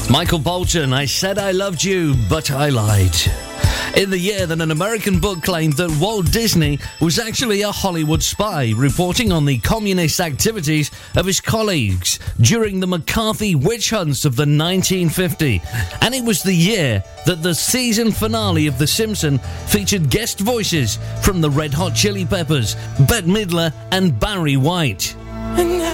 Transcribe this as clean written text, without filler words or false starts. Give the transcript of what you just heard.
Michael Bolton, I said I loved you, but I lied. In the year that an American book claimed that Walt Disney was actually a Hollywood spy reporting on the communist activities of his colleagues during the McCarthy witch hunts of the 1950s. And it was the year that the season finale of The Simpsons featured guest voices from the Red Hot Chili Peppers, Bette Midler and Barry White.